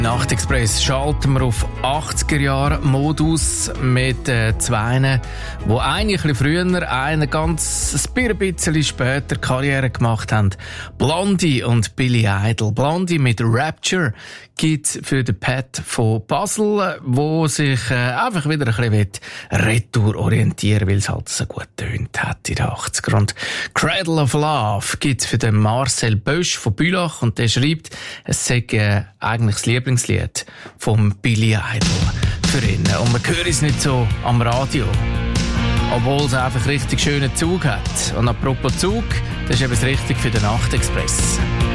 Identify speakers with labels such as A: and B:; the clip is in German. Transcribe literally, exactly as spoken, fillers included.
A: Nachtexpress schalten wir auf achtziger-Jahre-Modus mit äh, zwei, wo eine ein bisschen früher, eine ganz ein bisschen später Karriere gemacht haben. Blondie und Billy Idol. Blondie mit Rapture gibt's für den Pat von Basel, wo sich äh, einfach wieder ein bisschen retour orientieren will, weil es halt so gut tönt hat in den achtziger. Und Cradle of Love gibt's für den Marcel Bösch von Bülach und der schreibt, es sei äh, eigentlich das Lieblingslied vom Billy Idol für ihn. Und man hört es nicht so am Radio, obwohl es einfach richtig schönen Zug hat. Und apropos Zug, das ist eben das Richtige für den Nachtexpress.